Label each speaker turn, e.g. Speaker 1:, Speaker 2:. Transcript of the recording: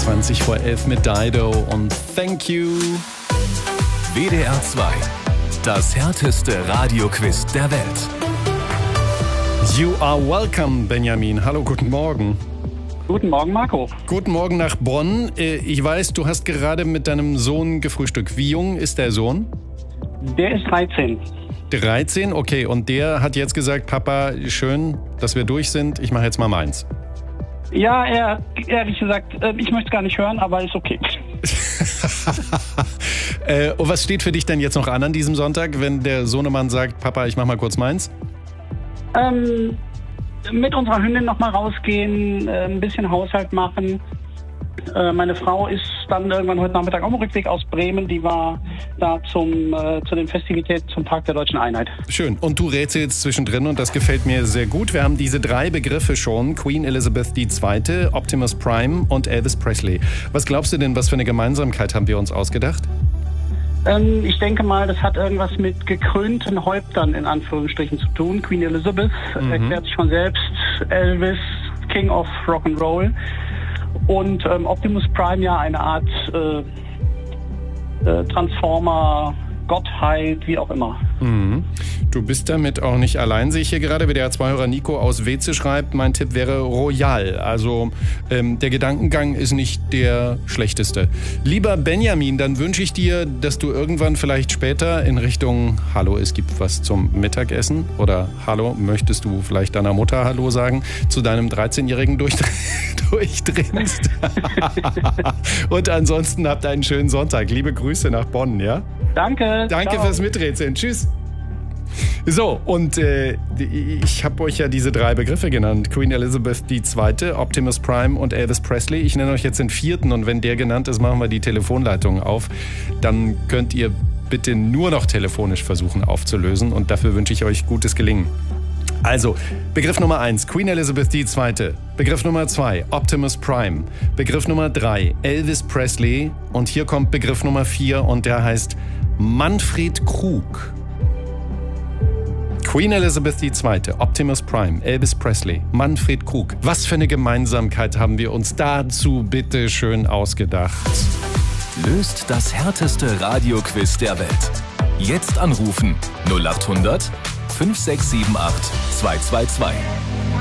Speaker 1: 20 vor 11 mit Dido und Thank You.
Speaker 2: WDR 2. Das härteste Radioquiz der Welt.
Speaker 1: You are welcome, Benjamin. Hallo, guten Morgen.
Speaker 3: Guten Morgen, Marco.
Speaker 1: Guten Morgen nach Bonn. Ich weiß, du hast gerade mit deinem Sohn gefrühstückt. Wie jung ist der Sohn?
Speaker 3: Der ist 13.
Speaker 1: 13, okay. Und der hat jetzt gesagt, Papa, schön, dass wir durch sind. Ich mache jetzt mal meins.
Speaker 3: Ja, ehrlich gesagt, ich möchte es gar nicht hören, aber ist okay.
Speaker 1: Und was steht für dich denn jetzt noch an diesem Sonntag, wenn der Sohnemann sagt, Papa, ich mache mal kurz meins?
Speaker 3: Mit unserer Hündin noch mal rausgehen, ein bisschen Haushalt machen. Meine Frau ist dann irgendwann heute Nachmittag auf dem Rückweg aus Bremen. Die war da zu den Festivitäten zum Tag der Deutschen Einheit.
Speaker 1: Schön. Und du rätselst zwischendrin und das gefällt mir sehr gut. Wir haben diese 3 Begriffe schon. Queen Elizabeth II., Optimus Prime und Elvis Presley. Was glaubst du denn, was für eine Gemeinsamkeit haben wir uns ausgedacht?
Speaker 3: Ich denke mal, das hat irgendwas mit gekrönten Häuptern in Anführungsstrichen zu tun. Queen Elizabeth erklärt sich von selbst. Elvis, King of Rock'n'Roll. Und Optimus Prime ja eine Art Transformer, Gottheit, wie auch immer.
Speaker 1: Mhm. Du bist damit auch nicht allein, sehe ich hier gerade. WDR-2-Hörer Nico aus Weze schreibt, mein Tipp wäre Royal. Also der Gedankengang ist nicht der schlechteste. Lieber Benjamin, dann wünsche ich dir, dass du irgendwann vielleicht später in Richtung Hallo, es gibt was zum Mittagessen oder Hallo, möchtest du vielleicht deiner Mutter Hallo sagen, zu deinem 13-Jährigen durchdringst. Und ansonsten habt einen schönen Sonntag. Liebe Grüße nach Bonn, ja?
Speaker 3: Danke.
Speaker 1: Danke fürs Miträtseln. Tschüss. So, und ich habe euch ja diese 3 Begriffe genannt. Queen Elizabeth II., Optimus Prime und Elvis Presley. Ich nenne euch jetzt den 4. und wenn der genannt ist, machen wir die Telefonleitung auf. Dann könnt ihr bitte nur noch telefonisch versuchen aufzulösen und dafür wünsche ich euch gutes Gelingen. Also, Begriff Nummer 1, Queen Elizabeth II. Begriff Nummer 2, Optimus Prime. Begriff Nummer 3, Elvis Presley. Und hier kommt Begriff Nummer 4 und der heißt Manfred Krug. Queen Elizabeth II., Optimus Prime, Elvis Presley, Manfred Krug. Was für eine Gemeinsamkeit haben wir uns dazu bitte schön ausgedacht?
Speaker 2: Löst das härteste Radioquiz der Welt. Jetzt anrufen 0800 5678 222.